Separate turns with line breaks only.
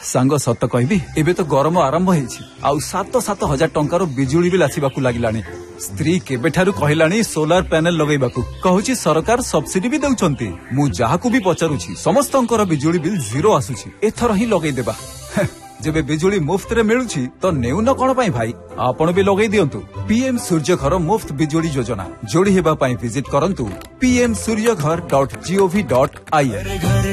सांग सत कहबी एबे तो गरम आरंभ होईछि आउ 7,000 टंकार बिजुली बिल आसीबाकू लागिलानी स्त्री केबेठारु कहिलानी सोलार पैनल लगेबाकू कहूछि सरकार सब्सिडी भी दउछंती मु जाहाकू भी पचारुछि समस्तंकर बिजुली बिल जीरो आसुछि एथर ही लगेई देबा जेबे बिजुली मुफ्त रे मिलुछि तो नेउन कोन पई भाई आपण भी लगेई दियंतु पीएम सूर्यघर मुफ्त बिजुली योजना जोड़ी हेबा पई विजिट करंतु pmsuryaghar.gov.in